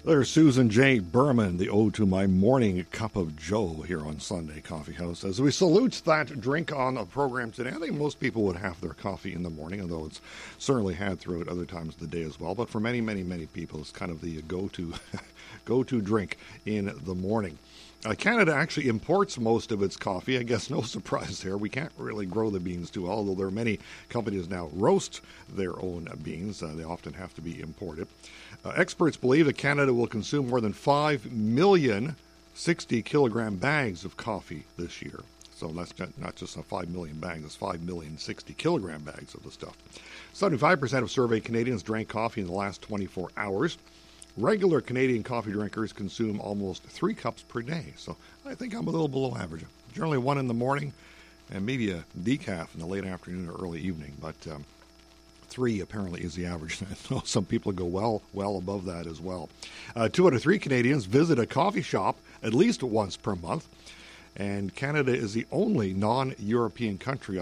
There's Susan J. Berman, the Ode to My Morning Cup of Joe here on Sunday Coffee House. As we salute that drink on the program today, I think most people would have their coffee in the morning, although it's certainly had throughout other times of the day as well. But for many, many, many people, it's kind of the go-to go-to drink in the morning. Canada actually imports most of its coffee. I guess no surprise there. We can't really grow the beans too well, although there are many companies now roast their own beans. They often have to be imported. Experts believe that Canada will consume more than 5 million 60-kilogram bags of coffee this year. So that's not just 5 million bags, it's 5 million 60-kilogram bags of the stuff. 75% of surveyed Canadians drank coffee in the last 24 hours. Regular Canadian coffee drinkers consume almost 3 cups per day. So I think I'm a little below average. Generally 1 in the morning and maybe a decaf in the late afternoon or early evening. But 3 apparently is the average. Some people go well above that as well. 2 out of 3 Canadians visit a coffee shop at least once per month. And Canada is the only non-European country